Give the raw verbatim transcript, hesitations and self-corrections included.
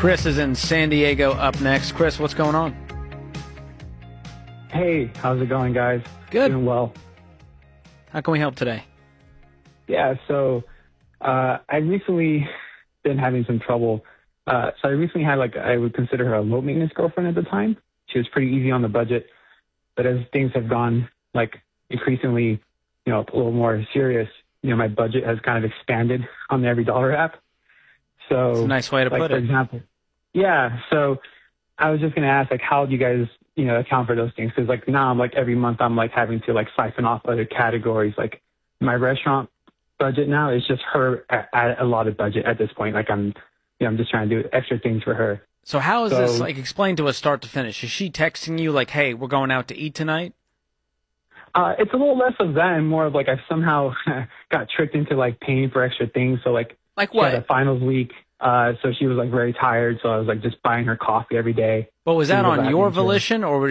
Chris is in San Diego up next. Chris, what's going on? Hey, how's it going, guys? Good. Doing well. How can we help today? Yeah, so uh, I recently been having some trouble. Uh, so I recently had, like, I would consider her a low maintenance girlfriend at the time. She was pretty easy on the budget. But as things have gone, like, increasingly, you know, a little more serious, you know, my budget has kind of expanded on the Every Dollar app. So, That's a nice way to like, put for it. example, yeah, so I was just going to ask, like, how do you guys, you know, account for those things? Because, like, now I'm, like, every month I'm, like, having to, like, siphon off other categories. Like, my restaurant budget now is just her at, at a lot of budget at this point. Like, I'm, you know, I'm just trying to do extra things for her. So how is So- this, like, explain to us start to finish? Is she texting you, like, hey, we're going out to eat tonight? Uh, it's a little less of that and more of, like, I somehow got tricked into, like, paying for extra things. So, like, Like she had a what? finals week. Uh, so she was, like, very tired. So I was, like, just buying her coffee every day. But was Things that of on that your nature. volition, or